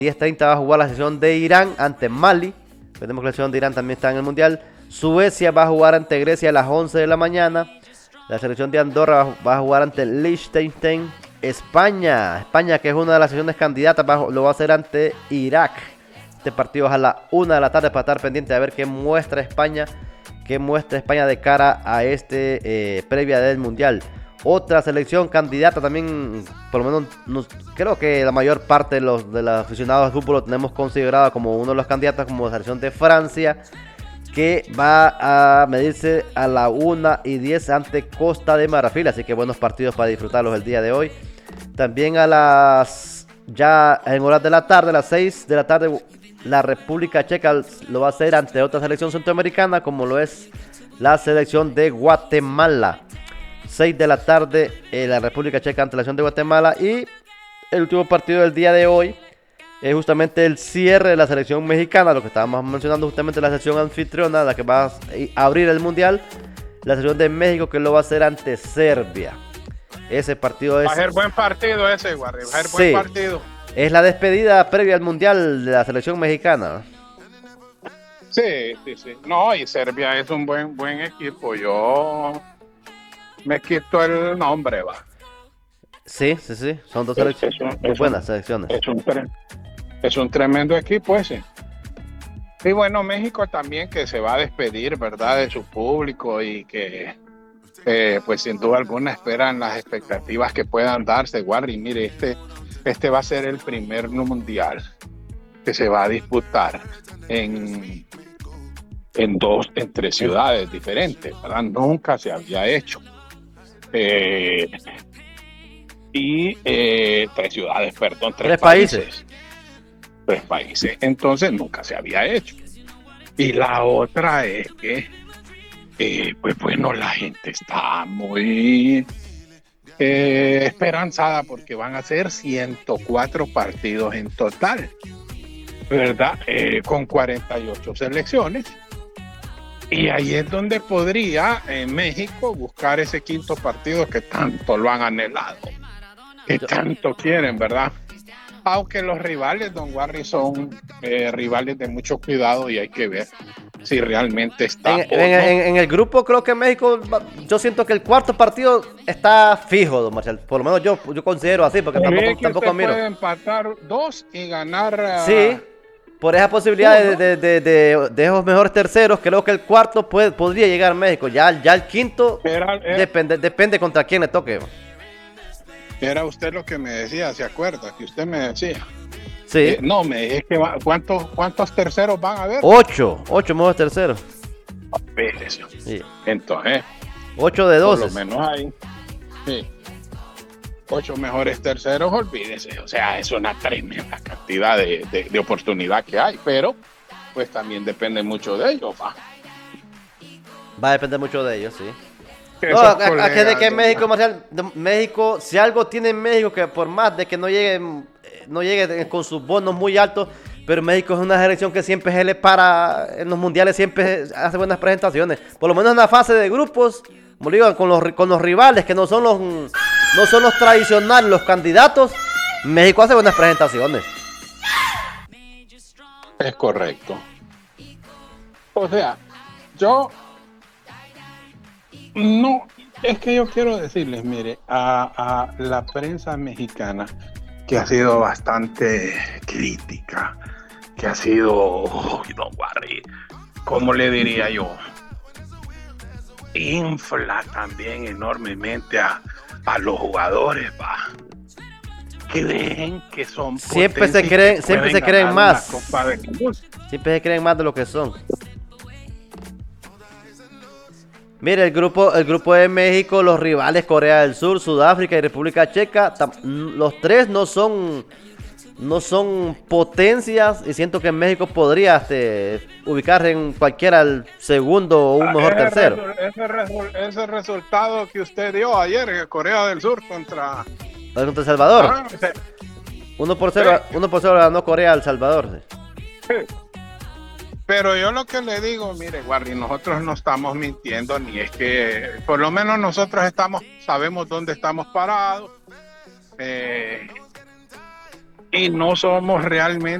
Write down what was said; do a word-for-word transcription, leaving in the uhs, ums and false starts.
diez treinta va a jugar la selección de Irán ante Mali. Vemos que la selección de Irán también está en el Mundial. Suecia va a jugar ante Grecia a las once de la mañana. La selección de Andorra va a jugar ante Liechtenstein. España, España que es una de las selecciones candidatas, va, lo va a hacer ante Irak. Este partido es a la una de la tarde para estar pendiente de ver qué muestra España, qué muestra España de cara a este eh, previa del Mundial. Otra selección candidata también, por lo menos nos, creo que la mayor parte de los, de los aficionados al fútbol lo tenemos considerado como uno de los candidatos, como la selección de Francia, que va a medirse a la una y diez ante Costa de Marfil. Así que buenos partidos para disfrutarlos el día de hoy. También a las, ya en horas de la tarde, a las seis de la tarde, la República Checa lo va a hacer ante otra selección centroamericana, como lo es la selección de Guatemala. seis de la tarde, eh, la República Checa ante la selección de Guatemala. Y el último partido del día de hoy es justamente el cierre de la selección mexicana, lo que estábamos mencionando, justamente la selección anfitriona, la que va a abrir el Mundial, la selección de México, que lo va a hacer ante Serbia. Ese partido es... Va a ser buen partido ese, Guarri, va a ser sí, buen partido. Es la despedida previa al Mundial de la selección mexicana. Sí, sí, sí. No, y Serbia es un buen, buen equipo. Yo me quito el nombre, va. Sí, sí, sí. Son dos Es, selecciones. es un, Muy es buenas un, selecciones. Es un, es un tremendo equipo ese. Y bueno, México también, que se va a despedir, ¿verdad?, de su público, y que eh, pues sin duda alguna esperan las expectativas que puedan darse. Guardi, mire, este, este va a ser el primer mundial que se va a disputar en, en dos, en tres ciudades diferentes, ¿verdad? Nunca se había hecho. Eh, y eh, tres ciudades, perdón, tres, Tres países. países. Tres países. Entonces nunca se había hecho. Y la otra es que, eh, pues bueno, la gente está muy eh, esperanzada porque van a ser ciento cuatro partidos en total, ¿verdad? Eh, con cuarenta y ocho selecciones. Y ahí es donde podría en México buscar ese quinto partido que tanto lo han anhelado, que tanto quieren, ¿verdad? Aunque los rivales, don Warri, son eh, rivales de mucho cuidado, y hay que ver si realmente está. En, en, no. en, en el grupo creo que México, yo siento que el cuarto partido está fijo, don Marcial. Por lo menos yo, yo considero así, porque Pero tampoco, es que tampoco usted miro. puede empatar dos y ganar. Uh, Sí, por esa posibilidad uno. de, de, de, de, de esos mejores terceros, creo que el cuarto puede, podría llegar a México. Ya, ya el quinto Era, era, depende, depende contra quién le toque. era usted lo que me decía, ¿se acuerda? Que usted me decía. Sí. Eh, no, me dije que va, ¿cuántos, ¿cuántos terceros van a haber? Ocho, ocho mejores terceros. Eso. Sí. Entonces, Ocho de doce. por lo menos ahí. Sí. Ocho mejores terceros, olvídese. O sea, es una tremenda cantidad de, de, de oportunidad que hay, pero pues también depende mucho de ellos, va. Va a depender mucho de ellos, sí. Que No, esos a, a- a que de que colegas, México, Marcial, de- México, si algo tiene en México, que por más de que no llegue, eh, no llegue con sus bonos muy altos, pero México es una selección que siempre se le para en los mundiales, siempre hace buenas presentaciones. Por lo menos en la fase de grupos, como digo, con los, ri- con los rivales que no son los, no son los tradicionales, los candidatos, México hace buenas presentaciones. es correcto. O sea, yo no, es que yo quiero decirles, mire, a, a la prensa mexicana, que ha sido bastante crítica, que ha sido, uy, don Barry, ¿cómo le diría yo? Infla también enormemente a, a los jugadores, va. Creen que son Siempre se potencias y creen- que siempre pueden se creen ganar más. una Copa del Mundo. Siempre se creen más de lo que son. Mire, el grupo, el grupo de México, los rivales Corea del Sur, Sudáfrica y República Checa, tam- los tres no son, no son potencias, y siento que México podría este, ubicarse en cualquiera el segundo o un mejor ese tercero. resu- Ese, resu- ese resultado que usted dio ayer en Corea del Sur contra Contra El Salvador, Ah, ese- uno por cero, uno por cero ganó Corea al Salvador. Sí. Pero yo lo que le digo, mire, Guardi, nosotros no estamos mintiendo, ni es que, por lo menos nosotros estamos, sabemos dónde estamos parados. Eh, y no somos realmente